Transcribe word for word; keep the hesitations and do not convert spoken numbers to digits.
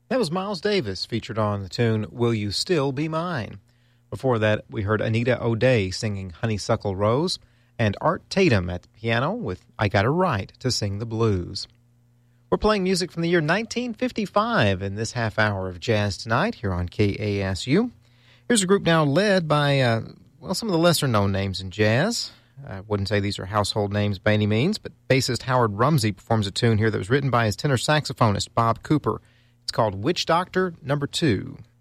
That was Miles Davis, featured on the tune Will You Still Be Mine? Before that, we heard Anita O'Day singing Honeysuckle Rose, and Art Tatum at the piano with I Got a Right to Sing the Blues. We're playing music from the year nineteen fifty-five in this half hour of Jazz Tonight here on K A S U. Here's a group now led by, uh, well, some of the lesser-known names in jazz. I wouldn't say these are household names by any means, but bassist Howard Rumsey performs a tune here that was written by his tenor saxophonist Bob Cooper. It's called Witch Doctor Number Two.